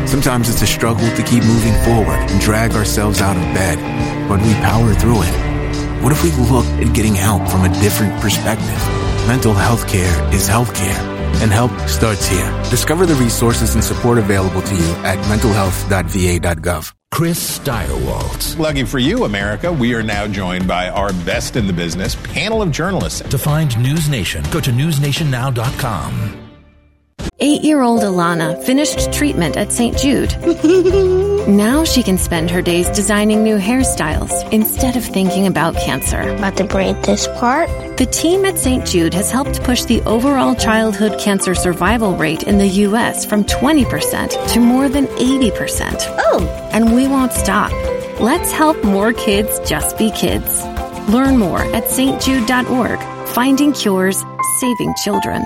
Sometimes it's a struggle to keep moving forward and drag ourselves out of bed, but we power through it. What if we looked at getting help from a different perspective? Mental health care is healthcare, and help starts here. Discover the resources and support available to you at mentalhealth.va.gov. Chris Stirewalt. Lucky for you, America, we are now joined by our best in the business panel of journalists. To find News Nation, go to newsnationnow.com. 8-year-old Alana finished treatment at St. Jude. Now she can spend her days designing new hairstyles instead of thinking about cancer. About to braid this part? The team at St. Jude has helped push the overall childhood cancer survival rate in the U.S. from 20% to more than 80%. Oh! And we won't stop. Let's help more kids just be kids. Learn more at stjude.org. Finding cures, saving children.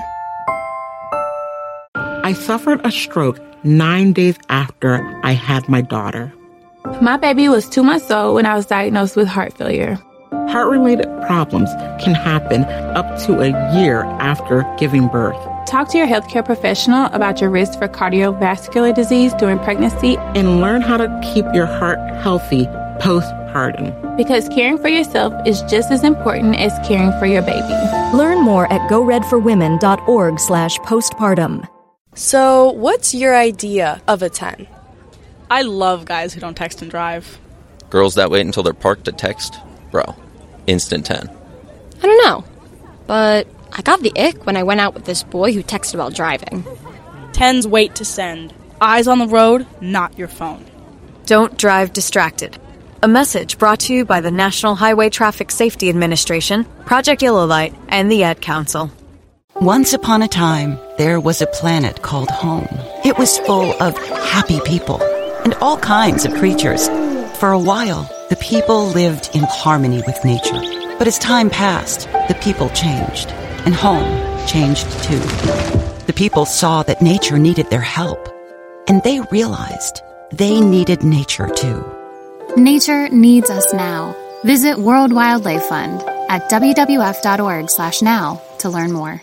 I suffered a stroke 9 days after I had my daughter. My baby was 2 months old when I was diagnosed with heart failure. Heart-related problems can happen up to a year after giving birth. Talk to your healthcare professional about your risk for cardiovascular disease during pregnancy and learn how to keep your heart healthy postpartum. Because caring for yourself is just as important as caring for your baby. Learn more at goredforwomen.org/postpartum. So, what's your idea of a 10? I love guys who don't text and drive. Girls that wait until they're parked to text? Bro, instant 10. I don't know, but I got the ick when I went out with this boy who texted while driving. 10s wait to send. Eyes on the road, not your phone. Don't drive distracted. A message brought to you by the National Highway Traffic Safety Administration, Project Yellow Light, and the Ad Council. Once upon a time, there was a planet called home. It was full of happy people and all kinds of creatures. For a while, the people lived in harmony with nature. But as time passed, the people changed, and home changed too. The people saw that nature needed their help, and they realized they needed nature too. Nature needs us now. Visit World Wildlife Fund at wwf.org/now to learn more.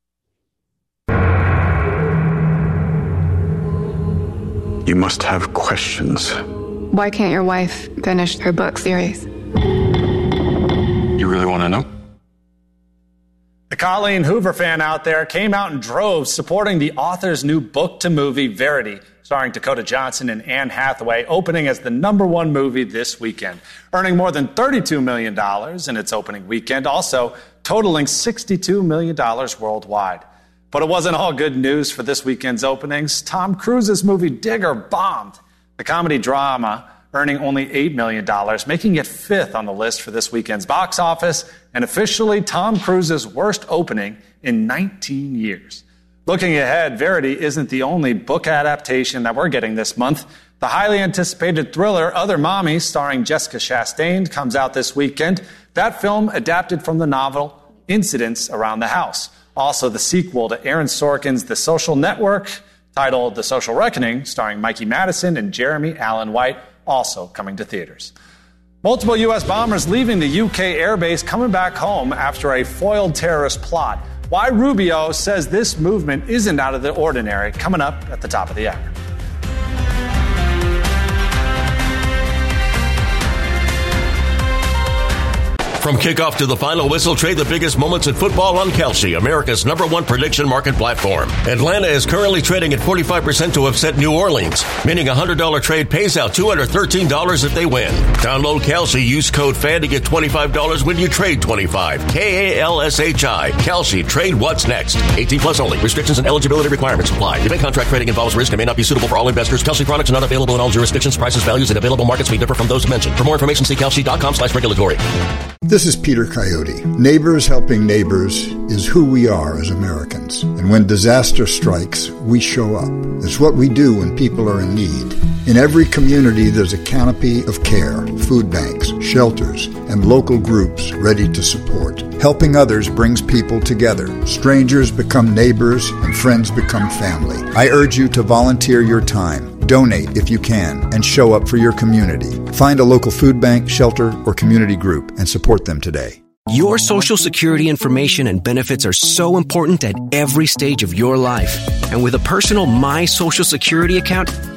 You must have questions. Why can't your wife finish her book series? You really want to know? The Colleen Hoover fan out there came out in droves supporting the author's new book-to-movie, Verity, starring Dakota Johnson and Anne Hathaway, opening as the #1 movie this weekend, earning more than $32 million in its opening weekend, also totaling $62 million worldwide. But it wasn't all good news for this weekend's openings. Tom Cruise's movie Digger bombed. The comedy drama earning only $8 million, making it 5th on the list for this weekend's box office, and officially Tom Cruise's worst opening in 19 years. Looking ahead, Verity isn't the only book adaptation that we're getting this month. The highly anticipated thriller Other Mommies, starring Jessica Chastain, comes out this weekend. That film adapted from the novel Incidents Around the House. Also, the sequel to Aaron Sorkin's The Social Network, titled The Social Reckoning, starring Mikey Madison and Jeremy Allen White, also coming to theaters. Multiple U.S. bombers leaving the U.K. airbase coming back home after a foiled terrorist plot. Why Rubio says this movement isn't out of the ordinary, coming up at the top of the hour. From kickoff to the final whistle, trade the biggest moments in football on Kalshi, America's #1 prediction market platform. Atlanta is currently trading at 45% to upset New Orleans, meaning a $100 trade pays out $213 if they win. Download Kalshi, use code FAN to get $25 when you trade $25. KALSHI. Kalshi, trade what's next. 18 plus only. Restrictions and eligibility requirements apply. Debate contract trading involves risk and may not be suitable for all investors. Kalshi products are not available in all jurisdictions. Prices, values, and available markets may differ from those mentioned. For more information, see kalshi.com/regulatory. This is Peter Coyote. Neighbors helping neighbors is who we are as Americans. And when disaster strikes, we show up. It's what we do when people are in need. In every community, there's a canopy of care, food banks, shelters, and local groups ready to support. Helping others brings people together. Strangers become neighbors, and friends become family. I urge you to volunteer your time. Donate if you can, and show up for your community. Find a local food bank, shelter, or community group and support them today. Your Social Security information and benefits are so important at every stage of your life. And with a personal My Social Security account,